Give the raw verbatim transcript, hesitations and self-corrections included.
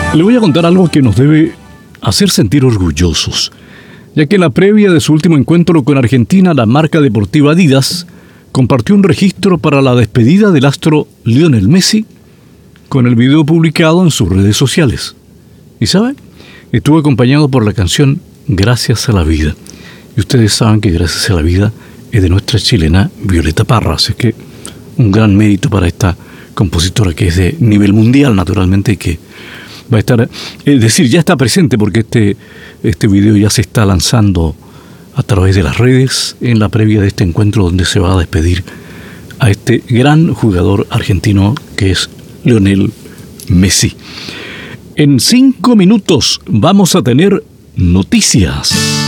Le voy a contar algo que nos debe hacer sentir orgullosos, ya que en la previa de su último encuentro con Argentina, la marca deportiva Adidas compartió un registro para la despedida del astro Lionel Messi con el video publicado en sus redes sociales. ¿Y sabe? Estuvo acompañado por la canción Gracias a la Vida. Y ustedes saben que Gracias a la Vida es de nuestra chilena Violeta Parra, así que un gran mérito para esta compositora que es de nivel mundial, naturalmente, y que va a estar, es decir, ya está presente porque este, este video ya se está lanzando a través de las redes en la previa de este encuentro donde se va a despedir a este gran jugador argentino que es Lionel Messi. En cinco minutos vamos a tener noticias.